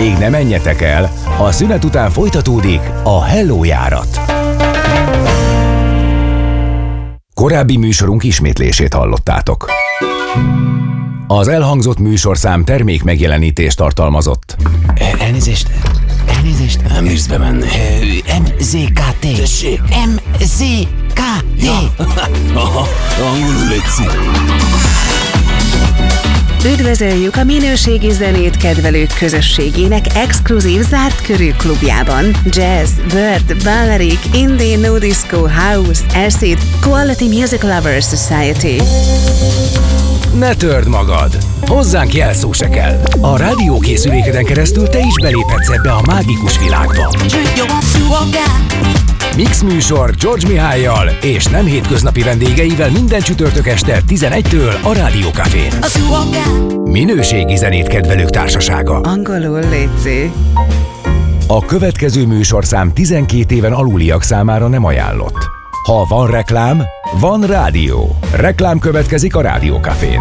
Még ne menjetek el, a szünet után folytatódik a Hello járat. Korábbi műsorunk ismétlését hallottátok. Az elhangzott műsorszám termék megjelenítést tartalmazott. Elnézést. Nem bírsz bemenni. MZKT. Tessék. MZKT. Aha, angolul létszik. Üdvözöljük a minőségi zenét kedvelők közösségének exkluzív zárt körű klubjában. Jazz, Bird, Balearic, Indie, No Disco, House, Acid, Quality Music Lovers Society. Ne törd magad! Hozzánk jelszó se kell. A rádiókészülékeden keresztül te is beléphetsz ebbe a mágikus világba. Mix műsor George Mihállyal és nem hétköznapi vendégeivel minden csütörtök este 11-től a Rádió Cafén. Minőségi zenét kedvelők társasága. Angolul létszik. A következő műsorszám 12 éven aluliak számára nem ajánlott. Ha van reklám, van rádió. Reklám következik a Rádió Cafén.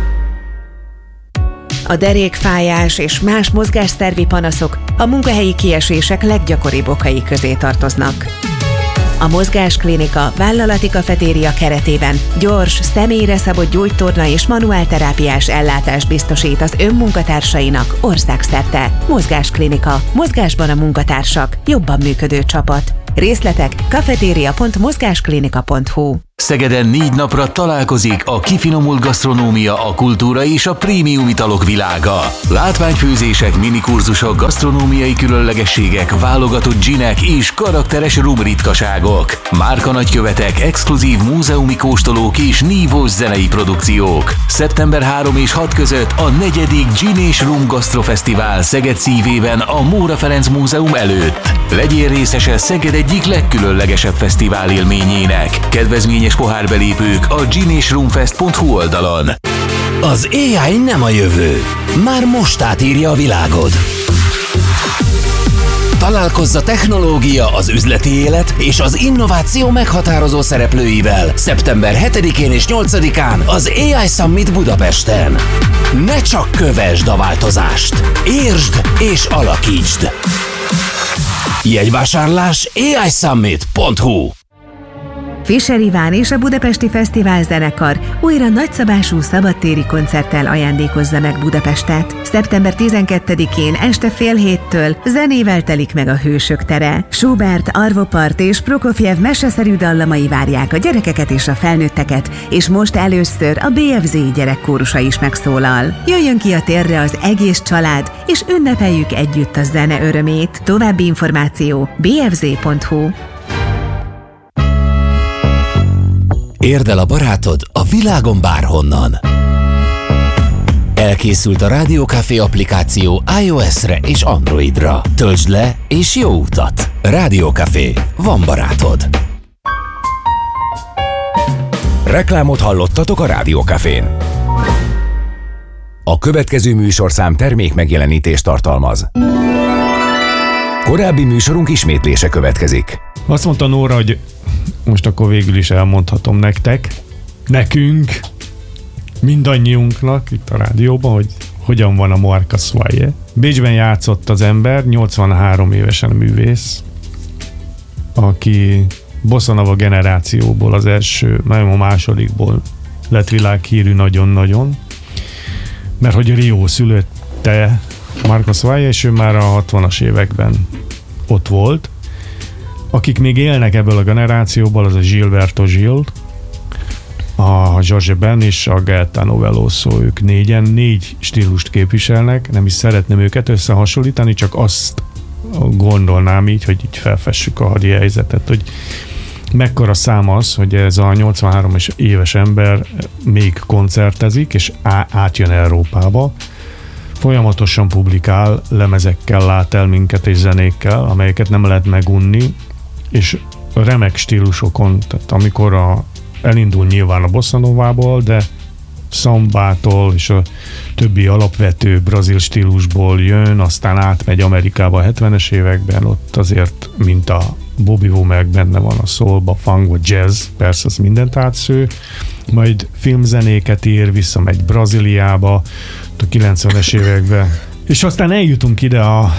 A derékfájás és más mozgásszervi panaszok a munkahelyi kiesések leggyakoribb okai közé tartoznak. A Mozgásklinika vállalati kafetéria keretében gyors, személyre szabott gyógytorna és manuálterápiás ellátást biztosít az önmunkatársainak országszerte. Mozgásklinika. Mozgásban a munkatársak. Jobban működő csapat. Részletek kafeteria.mozgásklinika.hu. Szegeden 4 napra találkozik a kifinomult gasztronómia, a kultúra és a prémium italok világa. Látványfőzések, minikurzusok, gasztronómiai különlegességek, válogatott ginek és karakteres rumritkaságok. Márkanagykövetek, exkluzív múzeumi kóstolók és nívós zenei produkciók. Szeptember 3 és 6 között a 4. Gin és Rum Gasztrofesztivál Szeged szívében a Móra Ferenc Múzeum előtt. Legyél részese Szeged egyik legkülönlegesebb fesztivál élményének. Kedvezményes pohárbelépők a ginesrumfest.hu oldalon. Az AI nem a jövő. Már most átírja a világod. Találkozz a technológia, az üzleti élet és az innováció meghatározó szereplőivel szeptember 7-én és 8-án az AI Summit Budapesten. Ne csak kövesd a változást, értsd és alakítsd. Jegyvásárlás aisummit.hu. Fischer Iván és a Budapesti Fesztivál Zenekar újra nagyszabású szabadtéri koncerttel ajándékozza meg Budapestet. Szeptember 12-én este fél 7-től zenével telik meg a Hősök tere. Schubert, Arvo Part és Prokofjev meseszerű dallamai várják a gyerekeket és a felnőtteket, és most először a BFZ gyerekkórusa is megszólal. Jöjjön ki a térre az egész család, és ünnepeljük együtt a zene örömét. További információ bfz.hu. Érd el a barátod a világon bárhonnan. Elkészült a Rádió Café applikáció iOS-re és Androidra. Töltsd le és jó utat! Rádió Café. Van barátod. Reklámot hallottatok a Rádió Cafén. A következő műsorszám termék megjelenítést tartalmaz. Korábbi műsorunk ismétlése következik. Azt mondta Nóra, hogy most akkor végül is elmondhatom nekünk, mindannyiunknak itt a rádióban, hogy hogyan van a Marcus Valle. Bécsben játszott az ember, 83 évesen művész, aki bossanova generációból az első, nem a másodikból lett világhírű nagyon-nagyon, mert hogy Rio szülötte Marcus Valle, és ő már a 60-as években ott volt. Akik még élnek ebből a generációból, az a Gilberto Gil, a Jorge Ben és a Gaetano Veloso, ők négyen 4 stílust képviselnek, nem is szeretném őket összehasonlítani, csak azt gondolnám így, hogy így felfessük a hadi helyzetet, hogy mekkora szám az, hogy ez a 83 éves ember még koncertezik, és átjön Európába, folyamatosan publikál, lemezekkel lát el minket és zenékkel, amelyeket nem lehet megunni, és remek stílusokon, tehát amikor elindul nyilván a bossanovából, de szambától és a többi alapvető brazil stílusból jön, aztán átmegy Amerikába a 70-es években, ott azért, mint a Bobby Womack, benne van a soulba, funk vagy jazz, persze az mindent átsző, majd filmzenéket ír, visszamegy Brazíliába, a 90-es években És aztán eljutunk ide a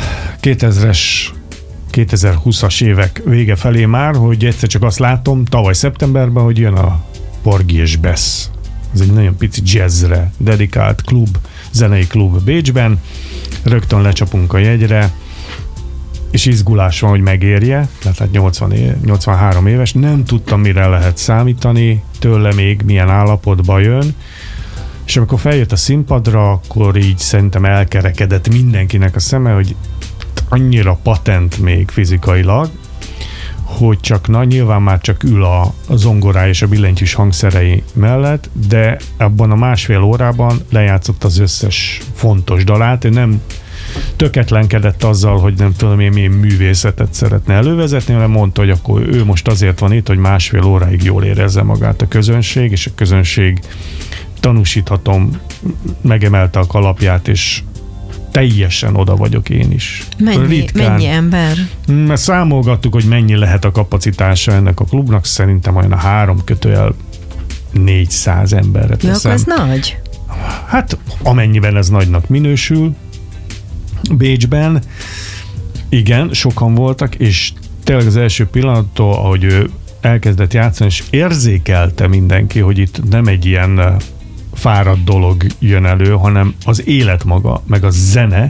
2020-as évek vége felé már, hogy egyszer csak azt látom tavaly szeptemberben, hogy jön a Porgy és Bess. Ez egy nagyon pici jazzre dedikált klub, zenei klub Bécsben. Rögtön lecsapunk a jegyre, és izgulás van, hogy megérje, tehát 83 éves, nem tudtam, mire lehet számítani, tőle még milyen állapotba jön, és amikor feljött a színpadra, akkor így szerintem elkerekedett mindenkinek a szeme, hogy annyira patent még fizikailag, hogy csak nyilván már csak ül a zongorá és a billentyűs hangszerei mellett, de abban a másfél órában lejátszott az összes fontos dalát, ő nem töketlenkedett azzal, hogy nem tudom én milyen művészetet szeretne elővezetni, hanem mondta, hogy akkor ő most azért van itt, hogy másfél óráig jól érezze magát a közönség, és a közönség tanúsíthatom, megemelte a kalapját, és teljesen oda vagyok én is. Mennyi ember? Mert számolgattuk, hogy mennyi lehet a kapacitása ennek a klubnak, szerintem olyan a 3-400 emberre teszem. Ja, akkor ez nagy? Hát amennyiben ez nagynak minősül. Bécsben, igen, sokan voltak, és tényleg az első pillanattól, ahogy ő elkezdett játszani, és érzékelte mindenki, hogy itt nem egy ilyen fáradt dolog jön elő, hanem az élet maga, meg a zene.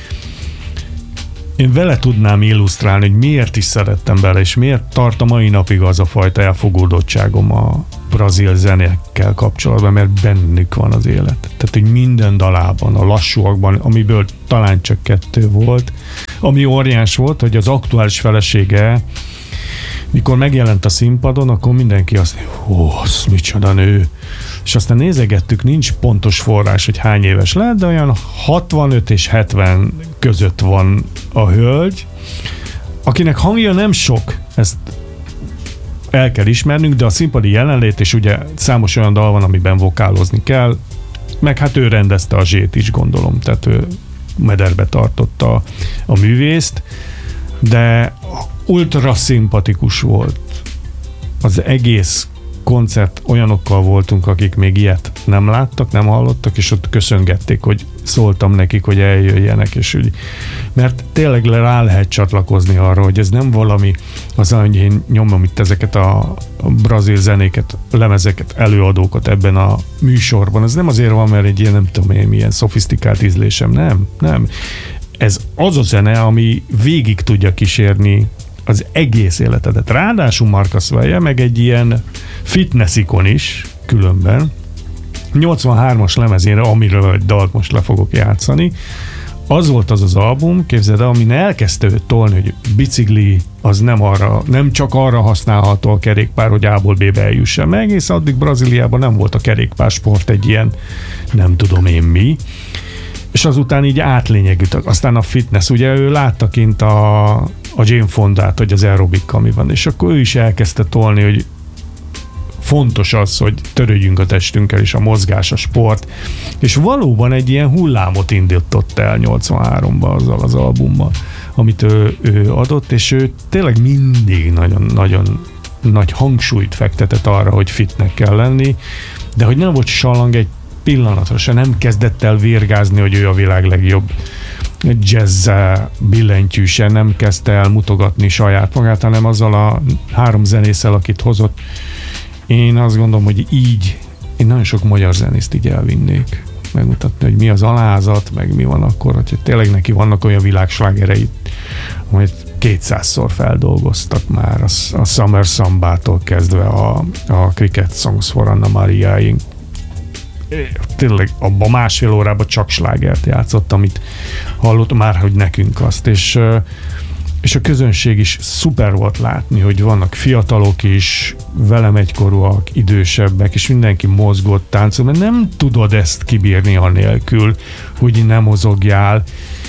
Én vele tudnám illusztrálni, hogy miért is szerettem bele, és miért tart a mai napig az a fajta elfogódottságom a brazil zenékkel kapcsolatban, mert bennük van az élet. Tehát, hogy minden dalában, a lassúakban, amiből talán csak 2 volt, ami óriás volt, hogy az aktuális felesége, mikor megjelent a színpadon, akkor mindenki azt mondja, az micsoda nő. És aztán nézegettük, nincs pontos forrás, hogy hány éves lehet, de olyan 65 és 70 között van a hölgy, akinek hangja nem sok, ezt el kell ismernünk, de a színpadi jelenlét, és ugye számos olyan dal van, amiben vokálozni kell, meg hát ő rendezte a zsét is, gondolom, tehát ő mederbe tartotta a művészt, de ultra szimpatikus volt. Az egész koncert, olyanokkal voltunk, akik még ilyet nem láttak, nem hallottak, és ott köszöngették, hogy szóltam nekik, hogy eljöjjenek, és úgy, mert tényleg rá lehet csatlakozni arra, hogy ez nem valami, az, hogy én nyomom itt ezeket a brazil zenéket, lemezeket, előadókat ebben a műsorban. Ez nem azért van, mert egy ilyen, nem tudom én, milyen szofisztikált ízlésem, nem. Ez az a zene, ami végig tudja kísérni az egész életedet. Ráadásul Marcus Valle meg egy ilyen fitness ikon is, különben. 83-as lemezére, amiről egy dalt most le fogok játszani, az volt az az album, képzeld el, amin elkezdte őt tolni, hogy bicikli az nem csak arra használható a kerékpár, hogy A-ból B-be eljusson meg, egész addig Brazíliában nem volt a kerékpársport egy ilyen, nem tudom én mi, és azután így átlényegültek. Aztán a fitness, ugye ő látta kint a Jane Fondát, hogy az aerobikkal mi van, és akkor ő is elkezdte tolni, hogy fontos az, hogy törődjünk a testünkkel, és a mozgás, a sport, és valóban egy ilyen hullámot indított el 83-ban azzal az albummal, amit ő adott, és ő tényleg mindig nagyon nagy hangsúlyt fektetett arra, hogy fitnek kell lenni, de hogy nem volt sallang egy pillanatra se, nem kezdett el virgázni, hogy ő a világ legjobb jazz billentyűse, nem kezdte el mutogatni saját magát, hanem azzal a 3 zenészel, akit hozott. Én azt gondolom, hogy így én nagyon sok magyar zenészt így elvinnék, megmutatni, hogy mi az alázat, meg mi van akkor, hogy tényleg neki vannak olyan világslágerei, amit 200-szor feldolgoztak már, a Summer Sambától kezdve a Cricket Songs for Anna Mariaig. Tényleg abban másfél órában csak slágert játszott, amit hallottam már, hogy nekünk azt, és a közönség is szuper volt látni, hogy vannak fiatalok is, velem egykorúak, idősebbek, és mindenki mozgott, táncol, mert nem tudod ezt kibírni anélkül, hogy nem mozogjál.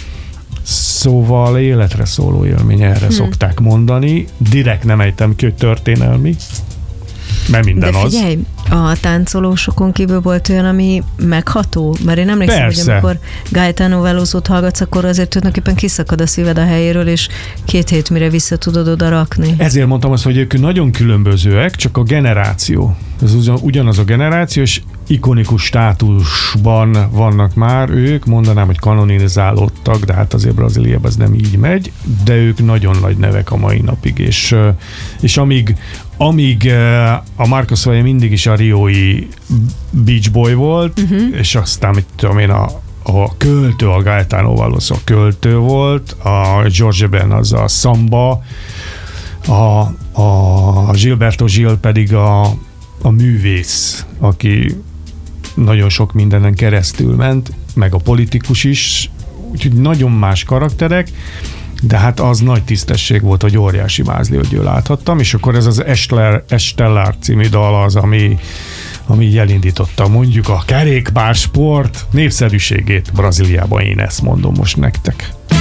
Szóval életre szóló élmény, erre szokták mondani. Direkt nem ejtem ki, hogy történelmi, mert minden az. De figyelj, a táncolósokon kívül volt olyan, ami megható? Mert én emlékszem, hogy amikor Gaetano Veloso-t hallgatsz, akkor azért tulajdonképpen kiszakad a szíved a helyéről, és 2 hét mire vissza tudod oda rakni. Ezért mondtam azt, hogy ők nagyon különbözőek, csak a generáció. Ez ugyanaz a generáció, és ikonikus státusban vannak már ők, mondanám, hogy kanonizálódtak, de hát azért Brazíliában ez nem így megy, de ők nagyon nagy nevek a mai napig, és amíg a Marcos Valle mindig is a riói Beach Boy volt, és aztán, mit tudom én, a költő, a Gaetano Veloso a költő volt, a Jorge Ben az a szamba, a Gilberto Gil pedig a művész, aki nagyon sok mindenen keresztül ment, meg a politikus is, úgyhogy nagyon más karakterek, de hát az nagy tisztesség volt, hogy óriási mázli, hogy ő láthattam, és akkor ez az Estelar című dal az, ami így elindította mondjuk a kerékpársport népszerűségét Brazíliában, én ezt mondom most nektek.